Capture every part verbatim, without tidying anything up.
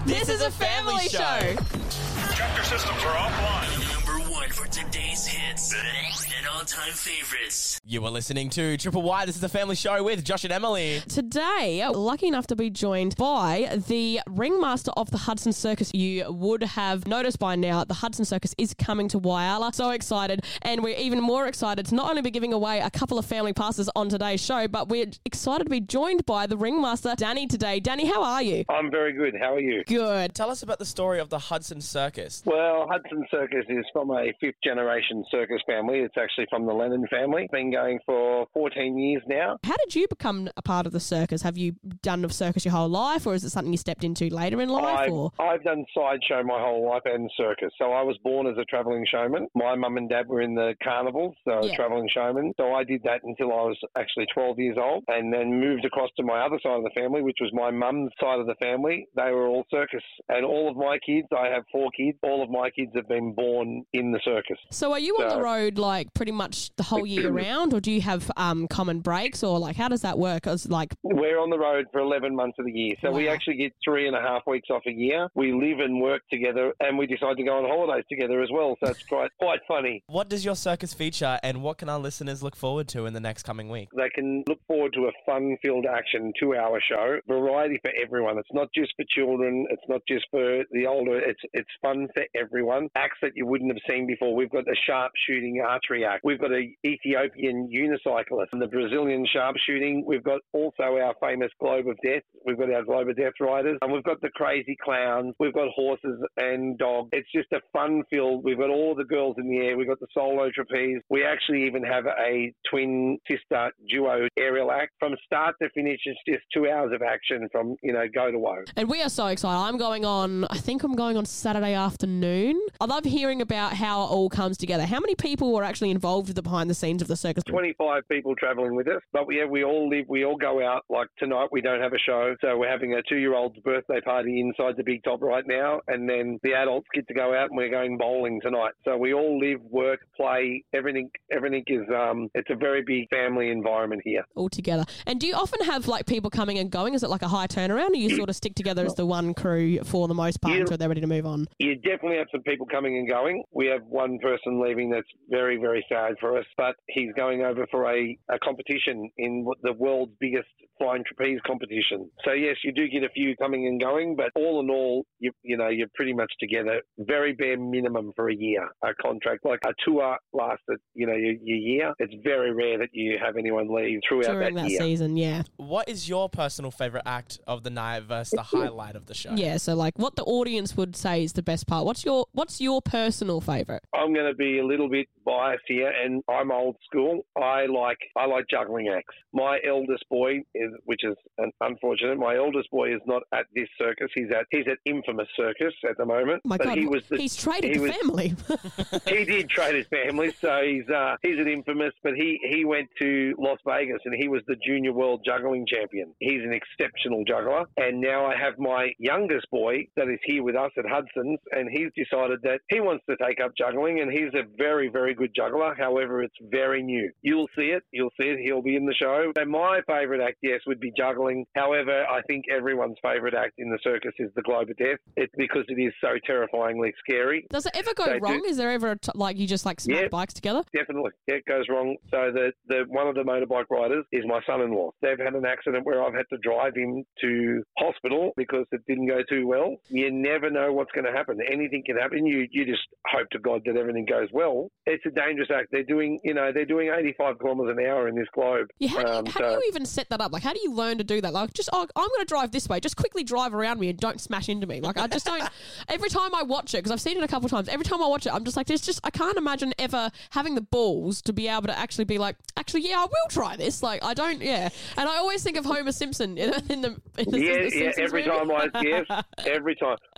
This is a family show. Tractor systems are offline. Number one for today's hits and all-time favorites. You are listening to Triple Y. This is a family show with Josh and Emily. Today, lucky enough to be joined by the ringmaster of the Hudson Circus. You would have noticed by now the Hudson Circus is coming to Whyalla. So excited. And we're even more excited to not only be giving away a couple of family passes on today's show, but we're excited to be joined by the ringmaster, Danny, today. Danny, how are you? I'm very good. How are you? Good. Tell us about the story of the Hudson Circus. Well, Hudson Circus is from a fifth-generation circus family. It's actually from the Lennon family. Been going for fourteen years now. How did you become a part of the circus? Have you done a circus your whole life, or is it something you stepped into later in life? I've, or? I've done sideshow my whole life and circus. So I was born as a travelling showman. My mum and dad were in the carnivals, so Yeah. travelling showman. So I did that until I was actually twelve years old, and then moved across to my other side of the family, which was my mum's side of the family. They were all circus. And all of my kids, I have four kids, all of my kids have been born in the circus. So are you on So- the road like pretty much the whole year round, or do you have um, common breaks, or like how does that work? 'Cause like We're on the road for eleven months of the year. So we Wow. actually get three and a half weeks off a year. We live and work together, and we decide to go on holidays together as well. So it's quite quite funny. What does your circus feature, and what can our listeners look forward to in the next coming week? They can look forward to a fun-filled action two-hour show. Variety for everyone. It's not just for children. It's not just for the older. It's it's fun for everyone. Acts that you wouldn't have seen before. We've got a sharpshooting archery act. We've got a Ethiopian unicyclist and the Brazilian sharpshooting. We've got also our famous Globe of Death. We've got our Globe of Death riders. And we've got the crazy clowns. We've got horses and dogs. It's just a fun-filled. We've got all the girls in the air. We've got the solo trapeze. We actually even have a twin sister duo aerial act. From start to finish, it's just two hours of action from, you know, go to woe. And we are so excited. I'm going on, I think I'm going on Saturday afternoon. I love hearing about how it all comes together. How many people were actually involved with the behind the scenes of the circus? twenty-five people travelling with us, but we, yeah, we all live, we all go out. Like tonight, we don't have a show, so we're having a two-year-old's birthday party inside the Big Top right now, and then the adults get to go out, and we're going bowling tonight. So we all live, work, play, everything. Everything is um, it's a very big family environment here. All together. And do you often have like people coming and going? Is it like a high turnaround, or you sort of stick together as the one crew for the most part Yeah. until they're ready to move on? You definitely have some people coming and going. We have one person leaving that's very, very sad for us, but he's going over for a, a competition in what- the world's biggest flying trapeze competition. So, yes, you do get a few coming and going, but all in all, you, you know, you're pretty much together. Very bare minimum for a year, a contract. Like a tour lasted, you know, your, your year. It's very rare that you have anyone leave throughout During that, that year. season, yeah. What is your personal favourite act of the night versus the highlight of the show? Yeah, so like what the audience would say is the best part. What's your what's your personal favourite? I'm going to be a little bit biased here, and I'm old school. I like I like juggling acts. My eldest boy is, which is un- unfortunate. My eldest boy is not at this circus. He's at he's at Infamous Circus at the moment. My but God, he was the, he's traded he the was- family. He did trade his family, so he's uh, he's at Infamous. But he he went to Las Vegas, and he was the junior world juggling champion. He's an exceptional juggler. And now I have my youngest boy that is here with us at Hudson's, and he's decided that he wants to take up juggling, and he's a very, very good juggler. However, it's very new. You'll see it. You'll see it. He'll be in the show. And my favourite act, yes, would be juggling. However, I think everyone's favourite act in the circus is the Globe of Death. It's because it is so terrifyingly scary. Does it ever go They do. wrong? Is there ever a t- like you just like smack Yeah. bikes together? Definitely. Yeah, it goes wrong. So the, the one of the motorbike riders is my son-in-law. They've had an accident where I've had to drive him to hospital because it didn't go too well. You never know what's going to happen. Anything can happen. You you just hope to God that everything goes well. It's a dangerous act. They're doing, you know, they're doing eighty-five kilometres an hour in this globe. Yeah, how, do you, Um, how so- do you even set that up? Like, how do you learn to do that? Like, just, oh, I'm going to drive this way. Just quickly drive around me and don't smash into me. Like, I just don't. Every time I watch it, because I've seen it a couple of times, every time I watch it, I'm just like, there's just, I can't imagine ever having the balls to be able to actually be like, actually, yeah, I will try this. Like, I don't, yeah. And I always think of Homer Simpson in, in the, in the, Yeah, the yeah. Simpsons Every movie. time I, yes, every time.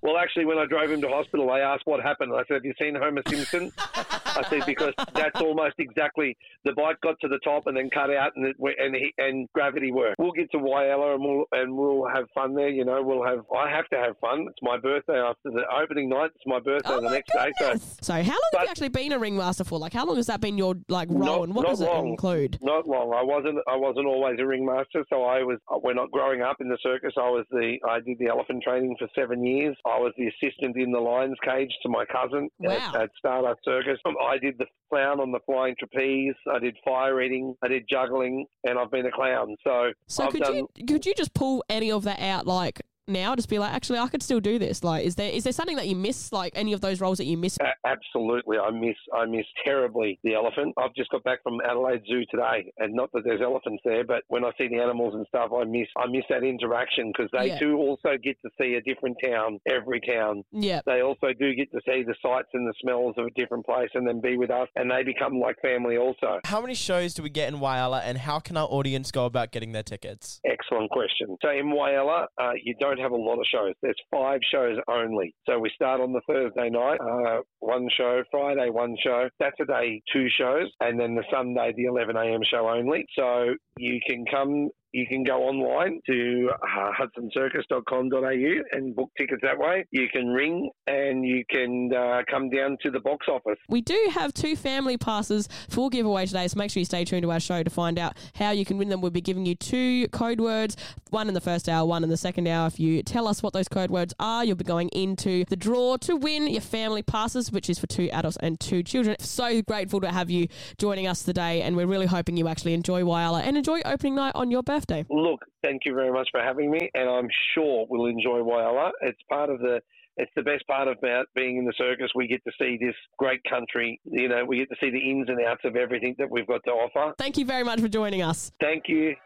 Well, actually, when I drove him to hospital, they asked what happened. I said, have you seen Homer Simpson? I said, because that's almost exactly, the bike got to the top and then cut out and it, and, he, and gravity worked. We'll get to Whyalla and we'll, and we'll have fun there. You know, we'll have, I have to have fun. It's my birthday after the opening night. It's my birthday Oh the my next day. So, So how long But- have you actually been a ringmaster for? Like, how long has that been your like role, Not- and what not does it long. include? Not long. I wasn't. I wasn't always a ringmaster. So I was. When I growing up in the circus, I was the. I did the elephant training for seven years. I was the assistant in the lion's cage to my cousin Wow. at, at Stardust Circus. I did the clown on the flying trapeze. I did fire eating. I did juggling, and I've been a clown. So, So I've could done. you could you just pull any of that out like now? Just be like, actually, I could still do this. Like, is there is there something that you miss? Like any of those roles that you miss? A- absolutely, I miss I miss terribly the elephant. I've just got back from Adelaide Zoo today, and not that there's elephants there, but when I see the animals and stuff, I miss I miss that interaction because they Yeah. too also get to see a different town every town. Yeah. They also do get to see the sights and the smells of a different place, and then be with us, and they become like family also. How many shows do we get in Whyalla, and how can our audience go about getting their tickets? Excellent question. So in Whyalla, uh, you don't have a lot of shows. There's five shows only. So we start on the Thursday night, uh, one show, Friday, one show, Saturday, two shows, and then the Sunday, the eleven a.m. show only. So you can come You can go online to uh, hudson circus dot com dot a u and book tickets that way. You can ring and you can uh, come down to the box office. We do have two family passes for giveaway today, so make sure you stay tuned to our show to find out how you can win them. We'll be giving you two code words, one in the first hour, one in the second hour. If you tell us what those code words are, you'll be going into the draw to win your family passes, which is for two adults and two children. So grateful to have you joining us today, and we're really hoping you actually enjoy Whyalla and enjoy opening night on your birthday. Look, thank you very much for having me, and I'm sure we'll enjoy Whyalla. It's part of the It's the best part about being in the circus. We get to see this great country. You know, we get to see the ins and outs of everything that we've got to offer. Thank you very much for joining us. Thank you.